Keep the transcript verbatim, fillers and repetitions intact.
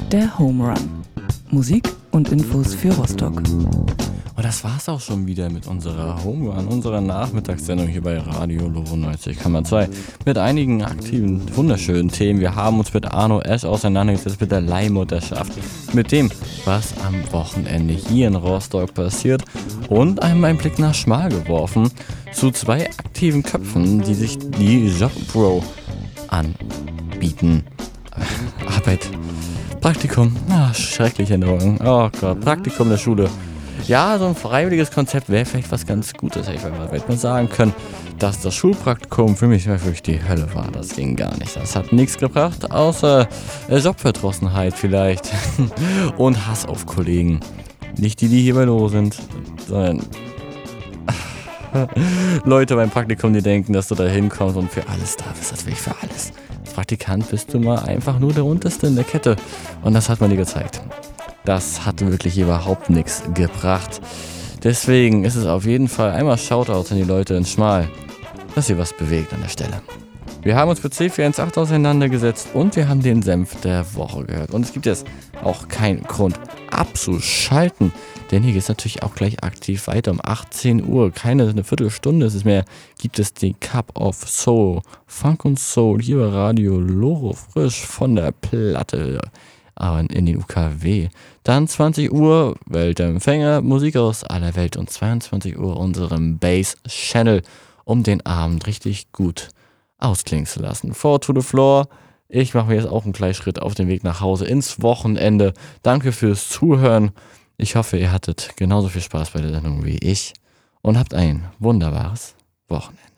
Der Home Run. Musik und Infos für Rostock. Und das war's auch schon wieder mit unserer Home Run, unserer Nachmittagssendung hier bei Radio Lovo neunzig Komma zwei. Mit einigen aktiven, wunderschönen Themen. Wir haben uns mit Arno Esch auseinandergesetzt, mit der Leihmutterschaft, mit dem, was am Wochenende hier in Rostock passiert und einmal einen Blick nach Schmal geworfen zu zwei aktiven Köpfen, die sich die JobPro anbieten. Arbeit, Praktikum, ach, schreckliche Erinnerungen. Oh Gott, Praktikum der Schule. Ja, so ein freiwilliges Konzept wäre vielleicht was ganz Gutes. Ich hätte mal sagen können, dass das Schulpraktikum für mich wirklich die Hölle war. Das ging gar nicht. Das hat nichts gebracht, außer Jobverdrossenheit vielleicht und Hass auf Kollegen. Nicht die, die hier bei Lovo sind, sondern Leute beim Praktikum, die denken, dass du da hinkommst und für alles da bist. Das will ich für alles. Als Praktikant bist du mal einfach nur der Unterste in der Kette. Und das hat man dir gezeigt. Das hat wirklich überhaupt nichts gebracht. Deswegen ist es auf jeden Fall einmal Shoutout an die Leute in Schmal, dass ihr was bewegt an der Stelle. Wir haben uns mit C vier eins acht auseinandergesetzt und wir haben den Senf der Woche gehört. Und es gibt jetzt auch keinen Grund abzuschalten, denn hier geht es natürlich auch gleich aktiv weiter um achtzehn Uhr. Keine eine Viertelstunde ist es mehr, gibt es den Cup of Soul. Funk und Soul hier bei Radio Lovo, frisch von der Platte. Aber in den U K W. Dann zwanzig Uhr Weltempfänger, Musik aus aller Welt und zweiundzwanzig Uhr unserem Bass-Channel, um den Abend richtig gut ausklingen zu lassen. Four to the Floor. Ich mache mir jetzt auch einen kleinen Schritt auf den Weg nach Hause ins Wochenende. Danke fürs Zuhören. Ich hoffe, ihr hattet genauso viel Spaß bei der Sendung wie ich und habt ein wunderbares Wochenende.